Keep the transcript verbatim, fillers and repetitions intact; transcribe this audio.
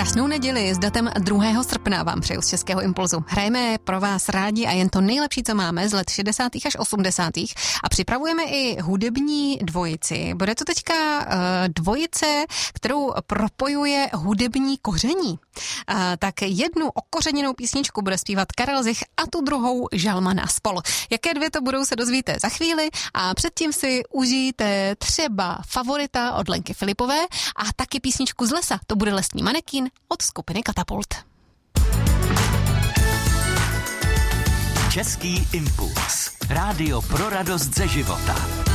Krásnou neděli s datem druhého srpna vám přeju z Českého impulzu. Hrajeme pro vás rádi a jen to nejlepší, co máme z let šedesátých až osmdesátých a připravujeme i hudební dvojici. Bude to teďka uh, dvojice, kterou propojuje hudební koření. Uh, tak jednu okořeněnou písničku bude zpívat Karel Zich a tu druhou Žalman a spol. Jaké dvě to budou, se dozvíte za chvíli a předtím si užijte třeba Favorita od Lenky Filipové a taky písničku z lesa. To bude Lesní manekín od skupiny Katapult. Český impuls. Rádio pro radost ze života.